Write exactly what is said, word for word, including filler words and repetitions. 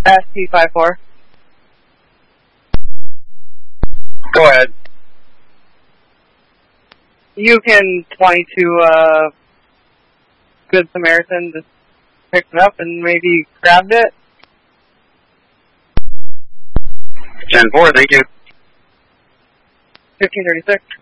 S T five four. Go ahead. You can twenty-two, uh, Good Samaritan just picked it up and maybe grabbed it. ten four, thank you. fifteen thirty-six.